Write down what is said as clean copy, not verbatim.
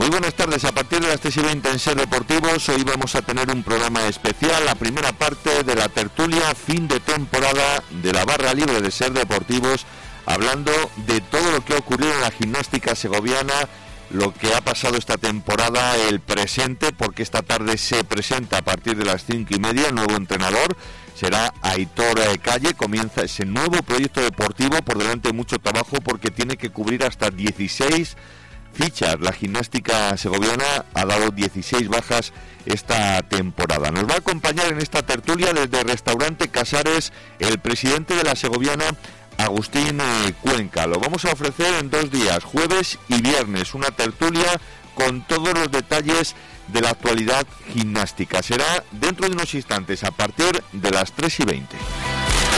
Muy buenas tardes, a partir de las 3:20 en Ser Deportivos, hoy vamos a tener un programa especial, la primera parte de la tertulia fin de temporada de la barra libre de Ser Deportivos, hablando de todo lo que ha ocurrido en la gimnástica segoviana, lo que ha pasado esta temporada, el presente, porque esta tarde se presenta a partir de las 5:30 el nuevo entrenador, será Aitor Calle. Comienza ese nuevo proyecto deportivo, por delante mucho trabajo porque tiene que cubrir hasta 16 fichas. La gimnástica segoviana ha dado 16 bajas esta temporada. Nos va a acompañar en esta tertulia desde Restaurante Casares el presidente de la segoviana, Agustín Cuenca. Lo vamos a ofrecer en 2 días, jueves y viernes, una tertulia con todos los detalles de la actualidad gimnástica. Será dentro de unos instantes, a partir de las 3:20.